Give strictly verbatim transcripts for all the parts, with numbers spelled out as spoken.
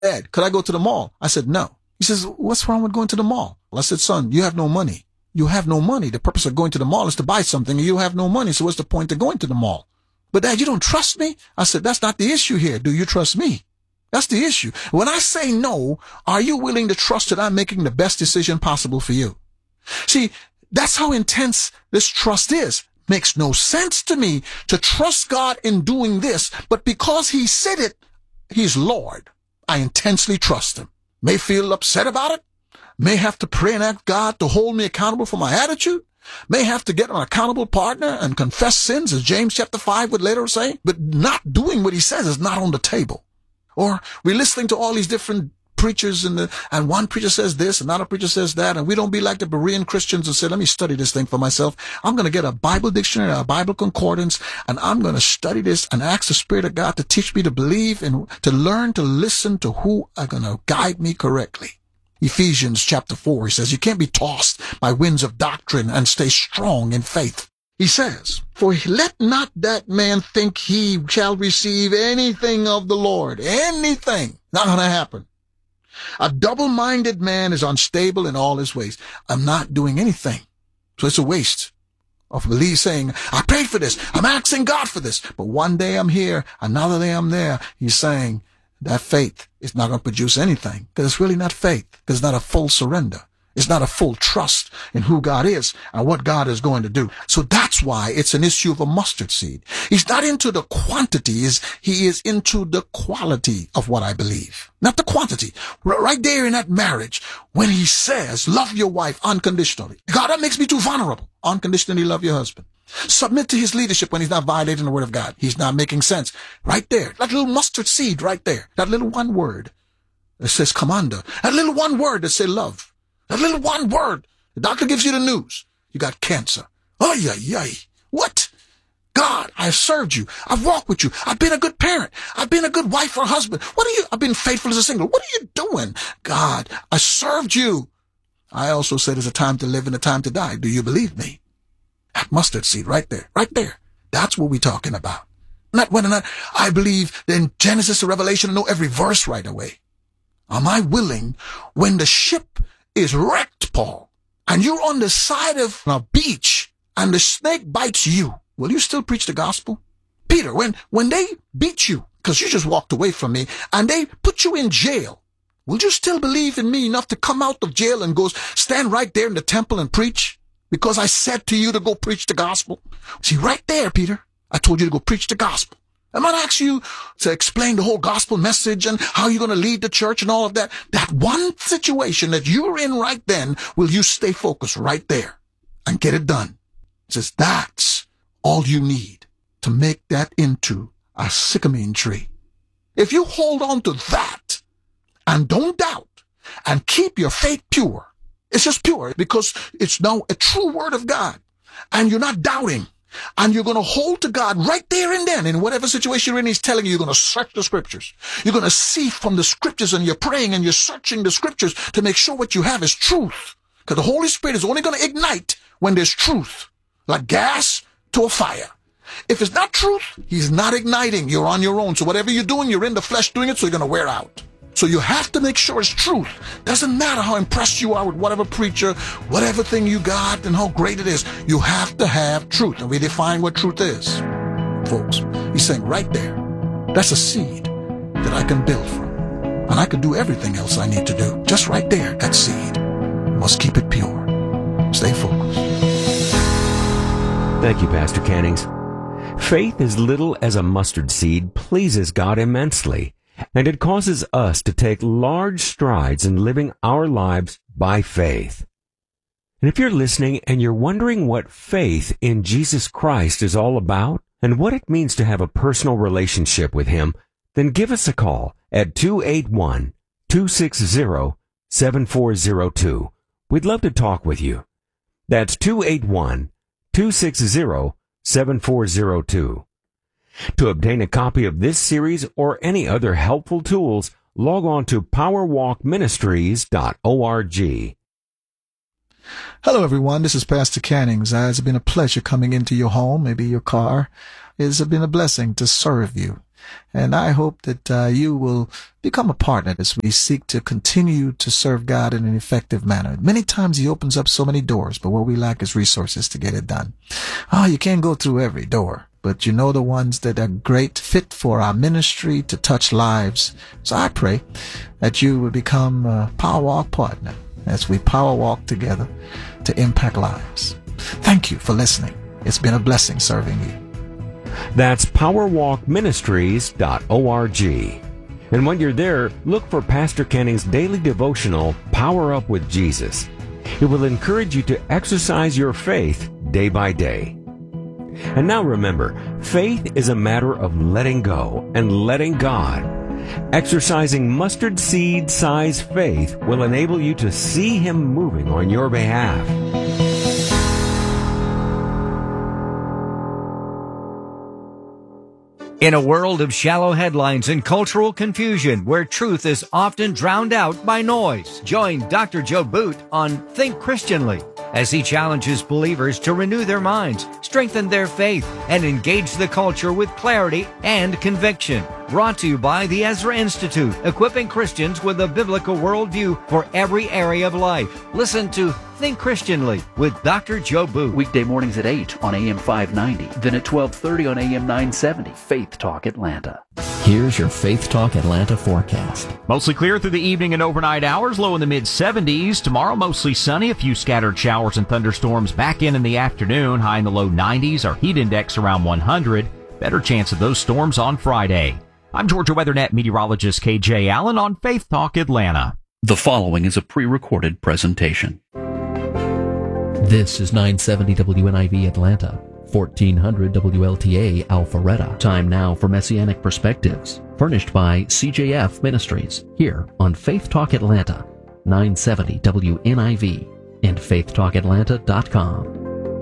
Dad, could I go to the mall? I said, no. He says, what's wrong with going to the mall? I said, son, you have no money. You have no money. The purpose of going to the mall is to buy something, and you have no money, so what's the point of going to the mall? But Dad, you don't trust me? I said, that's not the issue here. Do you trust me? That's the issue. When I say no, are you willing to trust that I'm making the best decision possible for you? See, that's how intense this trust is. Makes no sense to me to trust God in doing this, but because he said it, he's Lord. I intensely trust him. May feel upset about it. May have to pray and ask God to hold me accountable for my attitude. May have to get an accountable partner and confess sins, as James chapter five would later say. But not doing what he says is not on the table. Or we're listening to all these different preachers, and the, and one preacher says this, another preacher says that, and we don't be like the Berean Christians and say, let me study this thing for myself. I'm going to get a Bible dictionary, a Bible concordance, and I'm going to study this and ask the Spirit of God to teach me to believe and to learn to listen to who are going to guide me correctly. Ephesians chapter four, he says, you can't be tossed by winds of doctrine and stay strong in faith. He says, for let not that man think he shall receive anything of the Lord. Anything. Not going to happen. A double-minded man is unstable in all his ways. I'm not doing anything. So it's a waste of belief saying, I prayed for this. I'm asking God for this. But one day I'm here, another day I'm there. He's saying that faith is not going to produce anything, because it's really not faith, because it's not a full surrender. It's not a full trust in who God is and what God is going to do. So that's why it's an issue of a mustard seed. He's not into the quantities. He is into the quality of what I believe, not the quantity. R- right there in that marriage, when he says, love your wife unconditionally. God, that makes me too vulnerable. Unconditionally love your husband. Submit to his leadership when he's not violating the word of God. He's not making sense. Right there. That little mustard seed right there. That little one word that says commander. That little one word that says love. That little one word. The doctor gives you the news. You got cancer. Oh, yeah, yeah. What? God, I've served you. I've walked with you. I've been a good parent. I've been a good wife or husband. What are you? I've been faithful as a single. What are you doing? God, I served you. I also said it's a time to live and a time to die. Do you believe me? That mustard seed right there, right there. That's what we're talking about. Not whether or not I believe in Genesis to Revelation and know every verse right away. Am I willing when the ship is wrecked, Paul, and you're on the side of a beach and the snake bites you, will you still preach the gospel? Peter, when, when they beat you, because you just walked away from me, and they put you in jail, will you still believe in me enough to come out of jail and go stand right there in the temple and preach? Because I said to you to go preach the gospel. See, right there, Peter, I told you to go preach the gospel. I'm not asking you to explain the whole gospel message and how you're going to lead the church and all of that. That one situation that you're in right then, will you stay focused right there and get it done? It says that's all you need to make that into a sycamore tree. If you hold on to that and don't doubt and keep your faith pure, it's just pure because it's now a true word of God, and you're not doubting. And you're going to hold to God right there and then in whatever situation you're in. He's telling you, you're going to search the scriptures. You're going to see from the scriptures, and you're praying and you're searching the scriptures to make sure what you have is truth. Because the Holy Spirit is only going to ignite when there's truth, like gas to a fire. If it's not truth, he's not igniting. You're on your own. So whatever you're doing, you're in the flesh doing it, so you're going to wear out. So you have to make sure it's truth. Doesn't matter how impressed you are with whatever preacher, whatever thing you got, and how great it is. You have to have truth. And we define what truth is, folks. He's saying right there, that's a seed that I can build from. And I can do everything else I need to do. Just right there, that seed. Must keep it pure. Stay focused. Thank you, Pastor Cannings. Faith as little as a mustard seed pleases God immensely. And it causes us to take large strides in living our lives by faith. And if you're listening and you're wondering what faith in Jesus Christ is all about and what it means to have a personal relationship with Him, then give us a call at two eight one, two six zero, seven four zero two. We'd love to talk with you. That's two eight one, two six zero, seven four zero two. To obtain a copy of this series or any other helpful tools, log on to power walk ministries dot org. Hello, everyone. This is Pastor Cannings. Uh, it's been a pleasure coming into your home, maybe your car. It's been a blessing to serve you. And I hope that uh, you will become a partner as we seek to continue to serve God in an effective manner. Many times he opens up so many doors, but what we lack is resources to get it done. Oh, you can't go through every door, but you know the ones that are great fit for our ministry to touch lives. So I pray that you will become a Power Walk partner as we power walk together to impact lives. Thank you for listening. It's been a blessing serving you. That's power walk ministries dot org. And when you're there, look for Pastor Kenning's daily devotional, Power Up with Jesus. It will encourage you to exercise your faith day by day. And now remember, faith is a matter of letting go and letting God. Exercising mustard seed size faith will enable you to see Him moving on your behalf. In a world of shallow headlines and cultural confusion where truth is often drowned out by noise, join Doctor Joe Boot on Think Christianly as he challenges believers to renew their minds, strengthen their faith, and engage the culture with clarity and conviction. Brought to you by the Ezra Institute, equipping Christians with a biblical worldview for every area of life. Listen to Think Christianly with Doctor Joe Boot. Weekday mornings at eight on A M five ninety, then at twelve thirty on A M nine seventy, Faith Talk Atlanta. Here's your Faith Talk Atlanta forecast. Mostly clear through the evening and overnight hours, low in the mid seventies. Tomorrow, mostly sunny, a few scattered showers and thunderstorms back in in the afternoon, high in the low nineties, our heat index around one hundred. Better chance of those storms on Friday. I'm Georgia WeatherNet meteorologist K J Allen on Faith Talk Atlanta. The following is a pre-recorded presentation. This is nine seventy W N I V Atlanta, fourteen hundred W L T A Alpharetta. Time now for Messianic Perspectives, furnished by C J F Ministries, here on Faith Talk Atlanta, nine seventy W N I V, and faith talk atlanta dot com.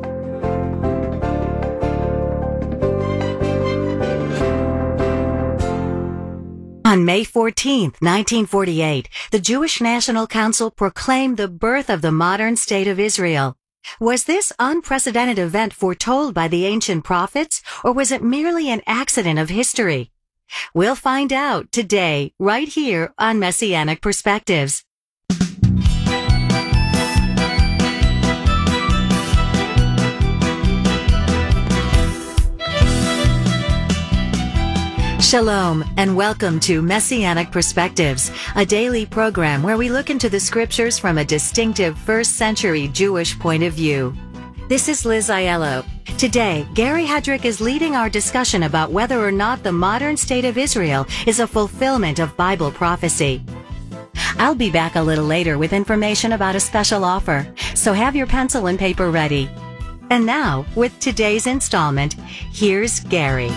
On May fourteenth, nineteen forty-eight, the Jewish National Council proclaimed the birth of the modern state of Israel. Was this unprecedented event foretold by the ancient prophets, or was it merely an accident of history? We'll find out today, right here on Messianic Perspectives. Shalom, and welcome to Messianic Perspectives, a daily program where we look into the scriptures from a distinctive first century Jewish point of view. This is Liz Aiello. Today, Gary Hedrick is leading our discussion about whether or not the modern state of Israel is a fulfillment of Bible prophecy. I'll be back a little later with information about a special offer, so have your pencil and paper ready. And now, with today's installment, here's Gary.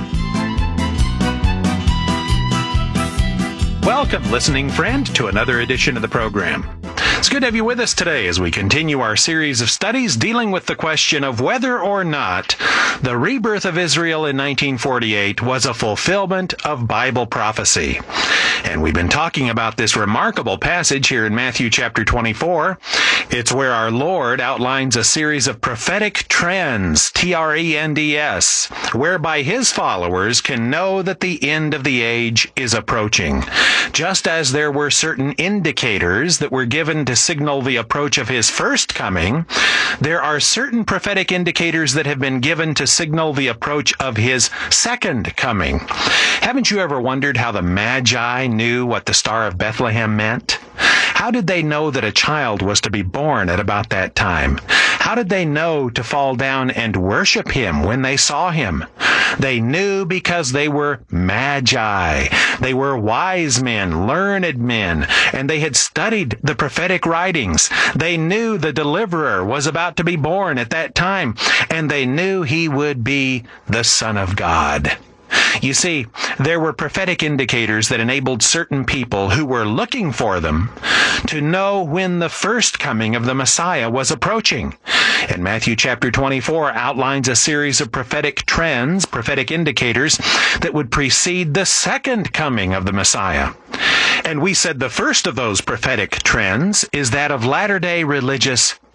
Welcome, listening friend, to another edition of the program. It's good to have you with us today as we continue our series of studies dealing with the question of whether or not the rebirth of Israel in nineteen forty-eight was a fulfillment of Bible prophecy. And we've been talking about this remarkable passage here in Matthew chapter twenty-four. It's where our Lord outlines a series of prophetic trends, T R E N D S, whereby His followers can know that the end of the age is approaching. Just as there were certain indicators that were given to signal the approach of His first coming, there are certain prophetic indicators that have been given to signal the approach of His second coming. Haven't you ever wondered how the Magi knew what the Star of Bethlehem meant? How did they know that a child was to be born at about that time? How did they know to fall down and worship Him when they saw Him? They knew because they were Magi. They were wise men, learned men, and they had studied the prophetic writings. They knew the deliverer was about to be born at that time, and they knew He would be the Son of God. You see, there were prophetic indicators that enabled certain people who were looking for them to know when the first coming of the Messiah was approaching. And Matthew chapter twenty-four outlines a series of prophetic trends, prophetic indicators that would precede the second coming of the Messiah. And we said the first of those prophetic trends is that of latter-day religious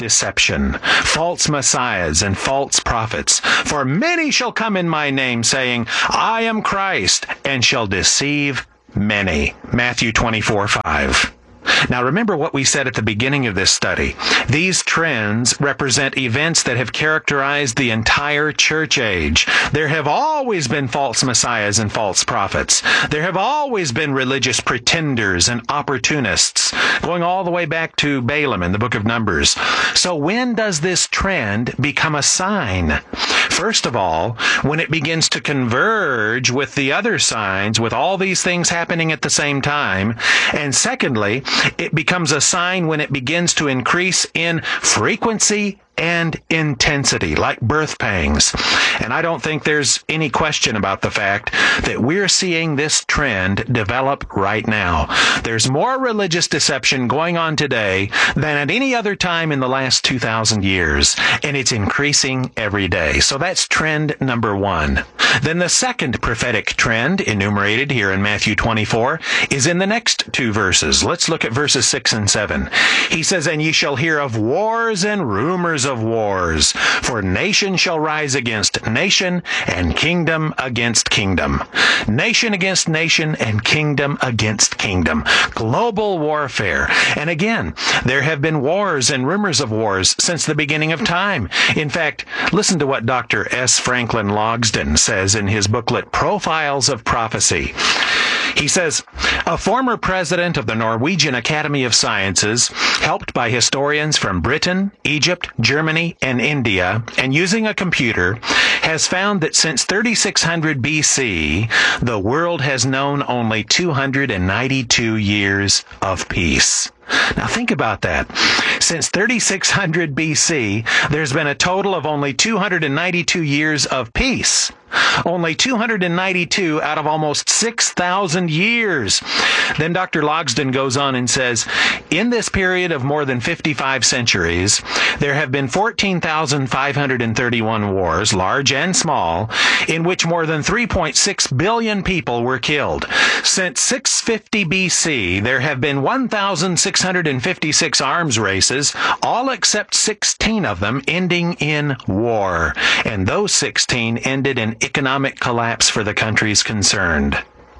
deception, false messiahs and false prophets. For many shall come in my name, saying, I am Christ, and shall deceive many. Matthew twenty-four five. Now remember what we said at the beginning of this study. These trends represent events that have characterized the entire church age. There have always been false messiahs and false prophets. There have always been religious pretenders and opportunists, going all the way back to Balaam in the book of Numbers. So when does this trend become a sign? First of all, when it begins to converge with the other signs, with all these things happening at the same time. And secondly, it becomes a sign when it begins to increase in frequency and intensity, like birth pangs. And I don't think there's any question about the fact that we're seeing this trend develop right now. There's more religious deception going on today than at any other time in the last two thousand years, and it's increasing every day. So that's trend number one. Then the second prophetic trend enumerated here in Matthew twenty-four is in the next two verses. Let's look at verses six and seven. He says, And ye shall hear of wars and rumors of wars, for nation shall rise against nation, and kingdom against kingdom. Nation against nation, and kingdom against kingdom. Global warfare. And again, there have been wars and rumors of wars since the beginning of time. In fact, listen to what Doctor S. Franklin Logsdon says in his booklet, Profiles of Prophecy. He says, a former president of the Norwegian Academy of Sciences, helped by historians from Britain, Egypt, Germany, and India, and using a computer, has found that since thirty-six hundred B C, the world has known only two hundred ninety-two years of peace. Now think about that. Since thirty-six hundred B C, there's been a total of only two hundred ninety-two years of peace. Only two hundred ninety-two out of almost six thousand years. Then Doctor Logsdon goes on and says, in this period of more than fifty-five centuries, there have been fourteen thousand five hundred thirty-one wars, large and small, in which more than three point six billion people were killed. Since six fifty B C, there have been one thousand six hundred fifty-six arms races, all except sixteen of them ending in war. And those sixteen ended in economic collapse for the countries concerned.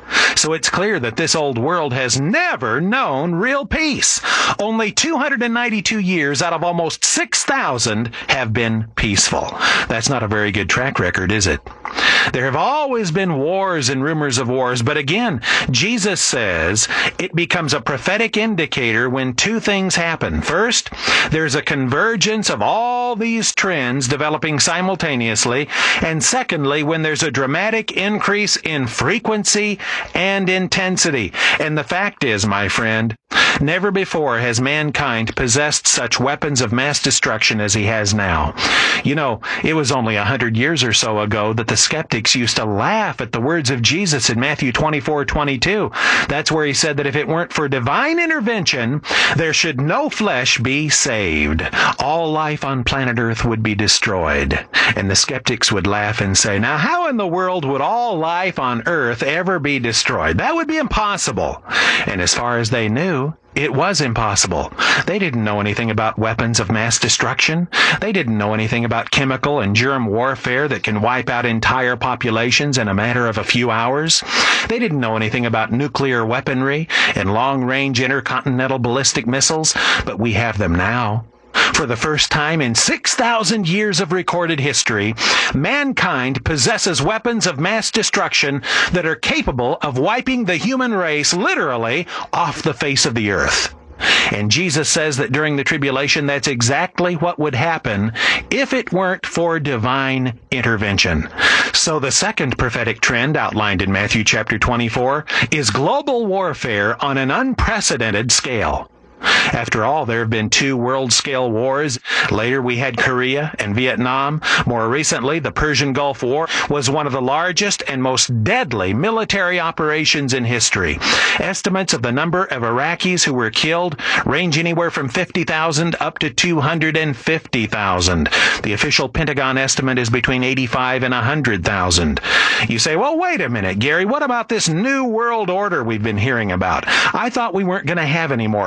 So it's clear that this old world has never known real peace. Only two hundred ninety-two years out of almost six thousand have been peaceful. That's not a very good track record, is it? There have always been wars and rumors of wars, but again, Jesus says it becomes a prophetic indicator when two things happen. First, there's a convergence of all these trends developing simultaneously, and secondly, when there's a dramatic increase in frequency and intensity. And the fact is, my friend, never before has mankind possessed such weapons of mass destruction as he has now. You know, it was only a hundred years or so ago that the skeptics used to laugh at the words of Jesus in Matthew twenty-four twenty-two. That's where he said that if it weren't for divine intervention, there should no flesh be saved. All life on planet Earth would be destroyed. And the skeptics would laugh and say, now how in the world would all life on Earth ever be destroyed? That would be impossible. And as far as they knew, it was impossible. They didn't know anything about weapons of mass destruction. They didn't know anything about chemical and germ warfare that can wipe out entire populations in a matter of a few hours. They didn't know anything about nuclear weaponry and long-range intercontinental ballistic missiles, but we have them now. For the first time in six thousand years of recorded history, mankind possesses weapons of mass destruction that are capable of wiping the human race literally off the face of the earth. And Jesus says that during the tribulation, that's exactly what would happen if it weren't for divine intervention. So the second prophetic trend outlined in Matthew chapter twenty-four is global warfare on an unprecedented scale. After all, there have been two world-scale wars. Later, we had Korea and Vietnam. More recently, the Persian Gulf War was one of the largest and most deadly military operations in history. Estimates of the number of Iraqis who were killed range anywhere from fifty thousand up to two hundred fifty thousand. The official Pentagon estimate is between eighty-five and one hundred thousand. You say, well, wait a minute, Gary, what about this new world order we've been hearing about? I thought we weren't going to have any more wars.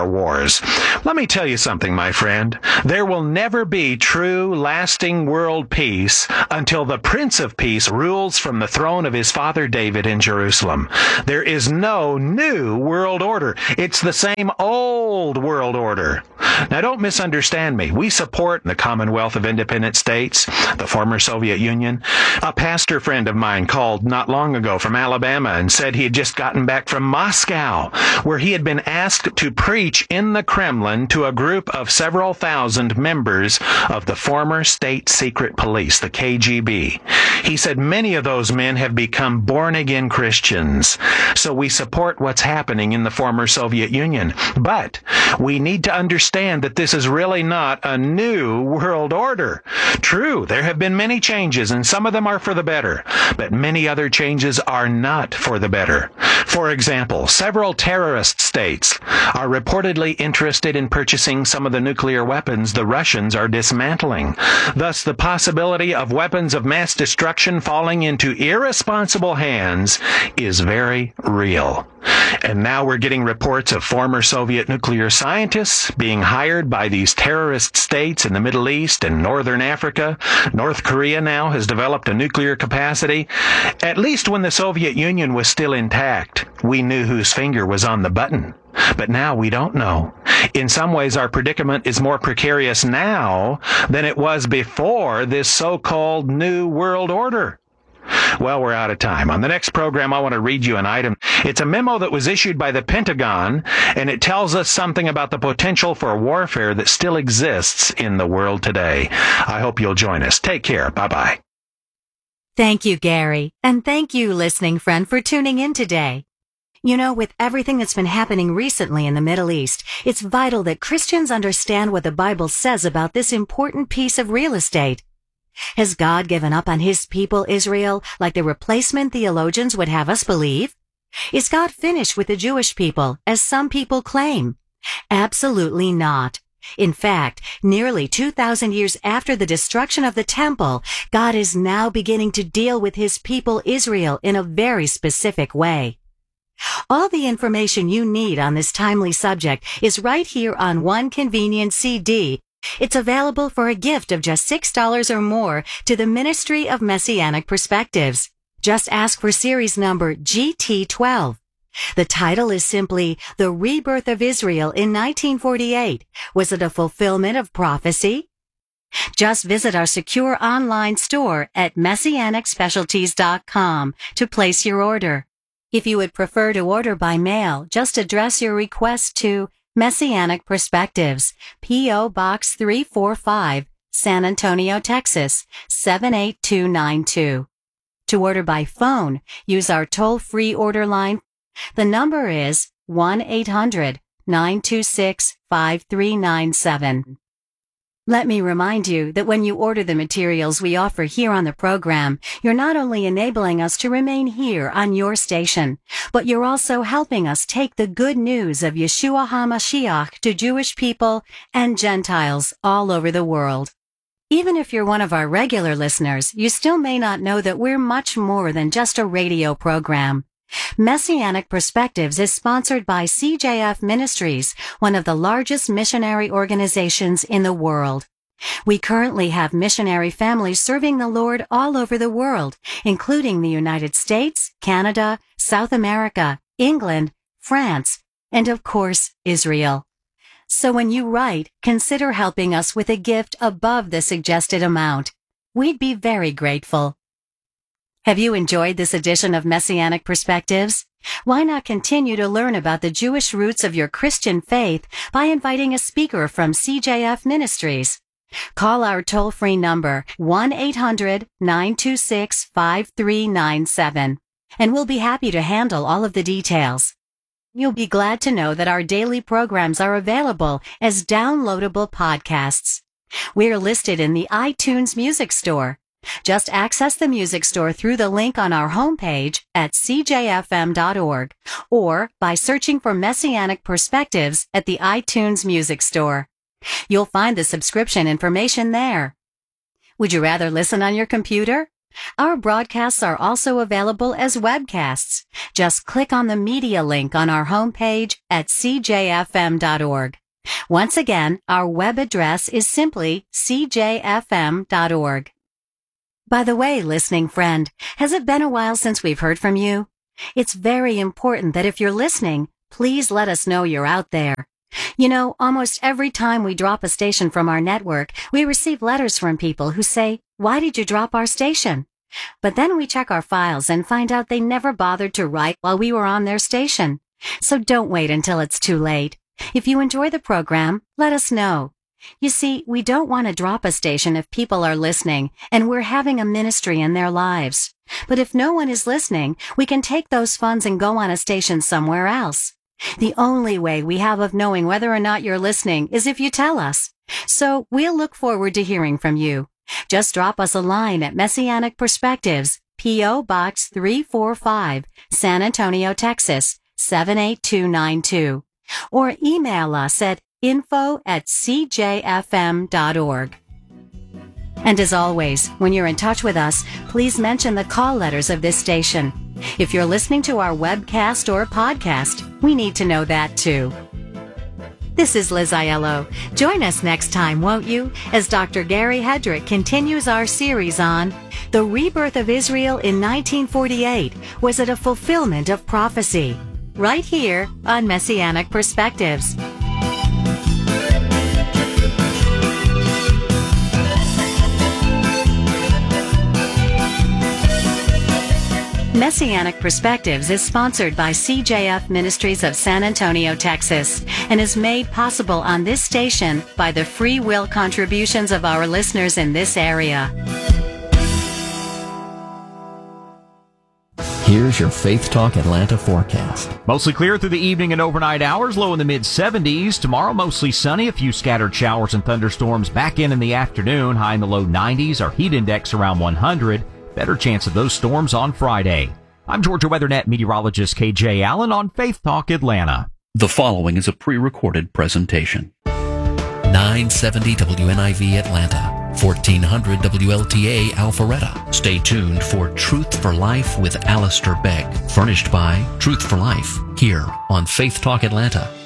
wars. Let me tell you something, my friend. There will never be true, lasting world peace until the Prince of Peace rules from the throne of his father David in Jerusalem. There is no new world order. It's the same old world order. Now, don't misunderstand me. We support the Commonwealth of Independent States, the former Soviet Union. A pastor friend of mine called not long ago from Alabama and said he had just gotten back from Moscow, where he had been asked to preach in the Kremlin to a group of several thousand members of the former state secret police, the K G B. He said many of those men have become born-again Christians. So we support what's happening in the former Soviet Union. But we need to understand that this is really not a new world order. True, there have been many changes, and some of them are for the better, but many other changes are not for the better. For example, several terrorist states are reportedly interested in purchasing some of the nuclear weapons the Russians are dismantling. Thus, the possibility of weapons of mass destruction falling into irresponsible hands is very real. And now we're getting reports of former Soviet nuclear scientists being hired by these terrorist states in the Middle East and Northern Africa. North Korea now has developed a nuclear capacity. At least when the Soviet Union was still intact, we knew whose finger was on the button. But now we don't know. In some ways, our predicament is more precarious now than it was before this so-called New World Order. Well, we're out of time. On the next program, I want to read you an item. It's a memo that was issued by the Pentagon, and it tells us something about the potential for warfare that still exists in the world today. I hope you'll join us. Take care. Bye-bye. Thank you, Gary. And thank you, listening friend, for tuning in today. You know, with everything that's been happening recently in the Middle East, it's vital that Christians understand what the Bible says about this important piece of real estate. Has God given up on his people, Israel, like the replacement theologians would have us believe? Is God finished with the Jewish people, as some people claim? Absolutely not. In fact, nearly two thousand years after the destruction of the temple, God is now beginning to deal with his people, Israel, in a very specific way. All the information you need on this timely subject is right here on one convenient C D. It's available for a gift of just six dollars or more to the Ministry of Messianic Perspectives. Just ask for series number G T twelve. The title is simply The Rebirth of Israel in nineteen forty-eight. Was it a fulfillment of prophecy? Just visit our secure online store at messianic specialties dot com to place your order. If you would prefer to order by mail, just address your request to Messianic Perspectives, P O. Box three forty-five, San Antonio, Texas, seven eight two nine two. To order by phone, use our toll-free order line. The number is one eight hundred nine two six five three nine seven. Let me remind you that when you order the materials we offer here on the program, you're not only enabling us to remain here on your station, but you're also helping us take the good news of Yeshua HaMashiach to Jewish people and Gentiles all over the world. Even if you're one of our regular listeners, you still may not know that we're much more than just a radio program. Messianic Perspectives is sponsored by C J F Ministries, one of the largest missionary organizations in the world. We currently have missionary families serving the Lord all over the world, including the United States, Canada, South America, England, France, and of course, Israel. So when you write, consider helping us with a gift above the suggested amount. We'd be very grateful. Have you enjoyed this edition of Messianic Perspectives? Why not continue to learn about the Jewish roots of your Christian faith by inviting a speaker from C J F Ministries? Call our toll-free number one eight hundred nine two six five three nine seven, and we'll be happy to handle all of the details. You'll be glad to know that our daily programs are available as downloadable podcasts. We're listed in the iTunes Music Store. Just access the music store through the link on our homepage at c j f m dot org or by searching for Messianic Perspectives at the iTunes Music Store. You'll find the subscription information there. Would you rather listen on your computer? Our broadcasts are also available as webcasts. Just click on the media link on our homepage at c j f m dot org. Once again, our web address is simply c j f m dot org. By the way, listening friend, has it been a while since we've heard from you? It's very important that if you're listening, please let us know you're out there. You know, almost every time we drop a station from our network, we receive letters from people who say, "Why did you drop our station?" But then we check our files and find out they never bothered to write while we were on their station. So don't wait until it's too late. If you enjoy the program, let us know. You see, we don't want to drop a station if people are listening and we're having a ministry in their lives. But if no one is listening, we can take those funds and go on a station somewhere else. The only way we have of knowing whether or not you're listening is if you tell us. So we'll look forward to hearing from you. Just drop us a line at Messianic Perspectives, P O. Box three forty-five, San Antonio, Texas, seven eight two nine two. Or email us at info at c j f m dot org. And as always, when you're in touch with us, please mention the call letters of this station. If you're listening to our webcast or podcast, we need to know that too. This is Liz Aiello. Join us next time, won't you, as Doctor Gary Hedrick continues our series on The Rebirth of Israel in nineteen forty-eight. Was it a fulfillment of prophecy? Right here on Messianic Perspectives. Messianic Perspectives is sponsored by C J F Ministries of San Antonio, Texas, and is made possible on this station by the free will contributions of our listeners in this area. Here's your Faith Talk Atlanta forecast. Mostly clear through the evening and overnight hours, low in the mid seventies. Tomorrow, mostly sunny, a few scattered showers and thunderstorms back in in the afternoon. High in the low nineties, our heat index around one hundred. Better chance of those storms on Friday. I'm Georgia WeatherNet meteorologist K J Allen on Faith Talk Atlanta. The following is a pre-recorded presentation. nine seventy W N I V Atlanta, fourteen hundred W L T A Alpharetta. Stay tuned for Truth for Life with Alistair Begg, furnished by Truth for Life, here on Faith Talk Atlanta.